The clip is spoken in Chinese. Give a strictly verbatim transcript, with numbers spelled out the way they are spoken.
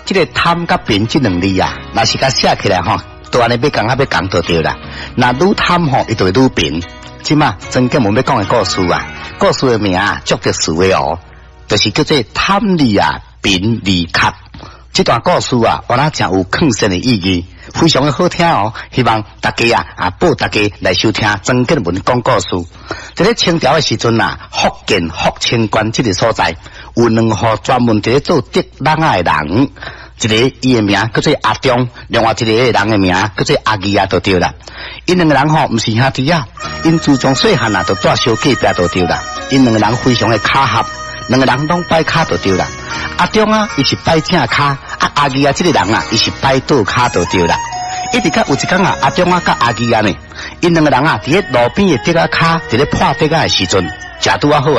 这个贪甲贫这两字啊，若是甲写起来吼，都安尼要讲啊要讲就对啦。那愈贪吼，伊就会愈贫。即嘛，曾经我们要讲的故事啊，故事的名啊，足特殊的哦，就是叫做贪利啊，贫利卡。这段故事啊，我那真有更深的意义，非常的好听哦。希望大家啊啊，报大家来收听曾建文讲故事。在咧清朝的时阵啊，福建福清县这个所在，有两户专门在咧做竹篮仔的人，一个伊的名叫做阿忠，另外一个人的名叫做阿义啊，就对啦。因两个人吼，唔是兄弟啊，因自从细汉啊，就住小隔壁就对啦。因两个人非常的巧合。两个人拢摆卡就对啦，阿忠啊，伊是摆正卡，啊阿义啊，这个人啊，伊是摆倒卡就对啦。一直到有一天啊，阿忠啊甲阿义啊呢，因两个人啊，伫咧路边的竹仔卡，伫咧破竹仔的时阵，食拄啊好。